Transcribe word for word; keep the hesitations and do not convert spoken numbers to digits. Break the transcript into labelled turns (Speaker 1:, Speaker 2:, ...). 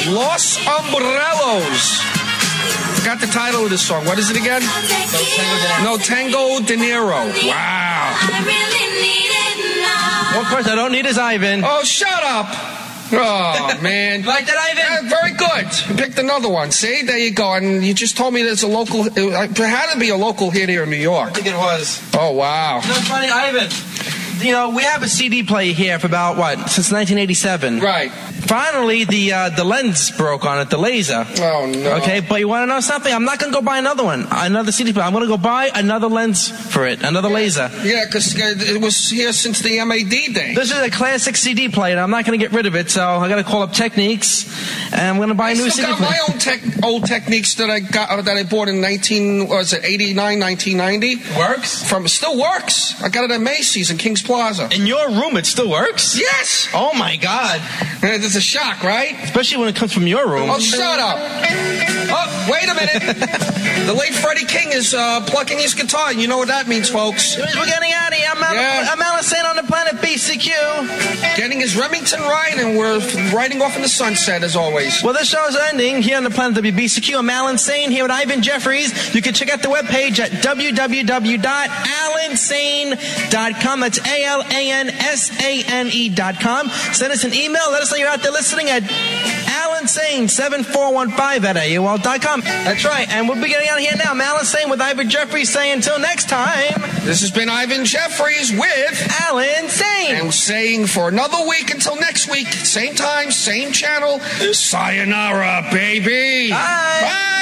Speaker 1: Los Umbrellos. Forgot the title of this song. What is it again? No, Tango De Niro. Wow.
Speaker 2: Well, of course, I don't need his Ivan.
Speaker 1: Oh, shut up. Oh, man.
Speaker 2: Like that, Ivan?
Speaker 1: Yeah, very good. You picked another one. See, there you go. And you just told me there's a local. It had to be a local hit here in New York.
Speaker 2: I think it was.
Speaker 1: Oh, wow.
Speaker 2: No, funny, Ivan. You know, we have a C D player here for about, what, since nineteen eighty-seven.
Speaker 1: Right.
Speaker 2: Finally, the uh, the lens broke on it, the laser.
Speaker 1: Oh, no.
Speaker 2: Okay, but you want to know something? I'm not going to go buy another one, another C D player. I'm going to go buy another lens for it, another
Speaker 1: yeah.
Speaker 2: laser.
Speaker 1: Yeah, because it was here since the M A D day.
Speaker 2: This is a classic C D player, and I'm not going to get rid of it, so I got to call up Techniques, and I'm going to buy
Speaker 1: I
Speaker 2: a new
Speaker 1: still
Speaker 2: C D
Speaker 1: got
Speaker 2: player.
Speaker 1: my own tech, old Techniques that I got uh, that I bought in nineteen was it eighty-nine, nineteen ninety.
Speaker 2: Works?
Speaker 1: From still works. I got it at Macy's in Kings Plaza.
Speaker 2: In your room, it still works?
Speaker 1: Yes.
Speaker 2: Oh my God!
Speaker 1: It's a shock, right?
Speaker 2: Especially when it comes from your room.
Speaker 1: Oh, shut up! Oh, wait a minute. The late Freddie King is uh, plucking his guitar. You know what that means, folks?
Speaker 2: We're getting out of here. I'm,
Speaker 1: yeah.
Speaker 2: I'm Alan Sane on the planet B C Q.
Speaker 1: Getting his Remington right, and we're riding off in the sunset as always.
Speaker 2: Well, this show's ending here on the planet W B C Q. I'm Alan Sane here with Ivan Jeffries. You can check out the webpage at w w w dot alan sane dot com. That's A L A N S A N E dot com. Send us an email. Let us know you're out there listening at Alan Sane seven four one five at A O L dot com. That's right. And we'll be getting out of here now. I'm Alan Sane with Ivan Jeffries saying until next time.
Speaker 1: This has been Ivan Jeffries with
Speaker 2: Alan Sane.
Speaker 1: And saying for another week until next week, same time, same channel. Sayonara, baby.
Speaker 2: Bye.
Speaker 1: Bye.